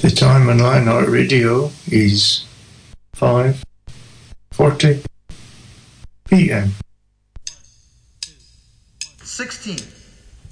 The time on Lionheart Radio is 5:40 p.m. 16.